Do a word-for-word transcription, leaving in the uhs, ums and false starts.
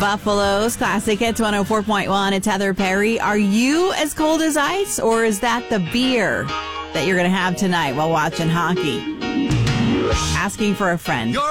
Buffalo's Classic Hits one oh four point one. It's Heather Perry. Are you as cold as ice, or is that the beer that you're going to have tonight while watching hockey? Asking for a friend.